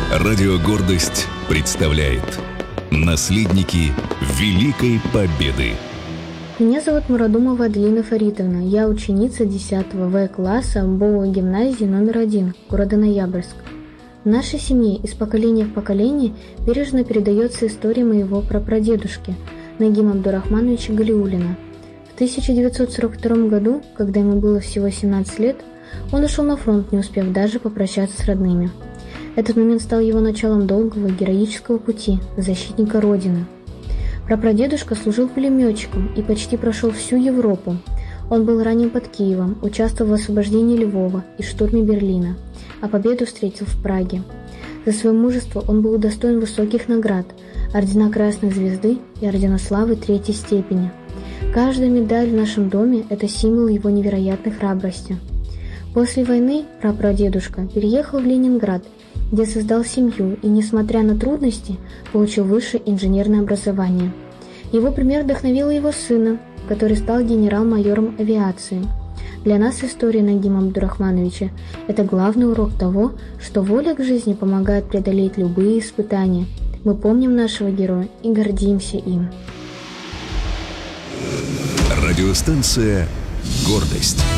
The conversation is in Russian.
Радио «Гордость» представляет «Наследники Великой Победы». Меня зовут Мурадумова Аделина Фаритовна. Я ученица 10 В класса МБО гимназии номер 1 города Ноябрьск. В нашей семье из поколения в поколение бережно передается история моего прапрадедушки Нагима Абдурахмановича Галиуллина. В 1942 году, когда ему было всего 17 лет, он ушел на фронт, не успев даже попрощаться с родными. Этот момент стал его началом долгого героического пути защитника Родины. Прапрадедушка служил пулеметчиком и почти прошел всю Европу. Он был ранен под Киевом, участвовал в освобождении Львова и штурме Берлина, а победу встретил в Праге. За свое мужество он был удостоен высоких наград, ордена Красной Звезды и ордена Славы Третьей степени. Каждая медаль в нашем доме – это символ его невероятной храбрости. После войны прапрадедушка переехал в Ленинград, где создал семью и, несмотря на трудности, получил высшее инженерное образование. Его пример вдохновил его сына, который стал генерал-майором авиации. Для нас история Нагима Абдурахмановича – это главный урок того, что воля к жизни помогает преодолеть любые испытания. Мы помним нашего героя и гордимся им. Радиостанция «Гордость».